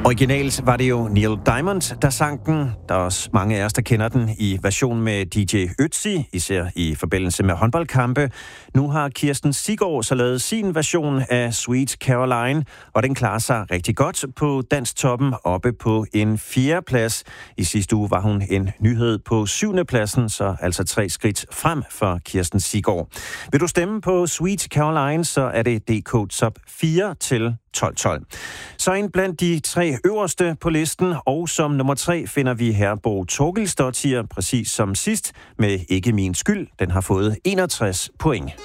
Originalt var det jo Neil Diamond, der sang den. Der er også mange af os, der kender den i version med DJ Ötzi, især i forbindelse med håndboldkampe. Nu har Kirsten Siggaard så lavet sin version af Sweet Caroline, og den klarer sig rigtig godt på Dansktoppen oppe på en 4. plads. I sidste uge var hun en nyhed på 7. pladsen, så altså 3 skridt frem for Kirsten Siggaard. Vil du stemme på Sweet Caroline, så er det DK Top 4 til 12. Så en blandt de 3 øverste på listen, og som nummer 3 finder vi her Bo Torgilsdottir, præcis som sidst, med Ikke min skyld. Den har fået 61 point.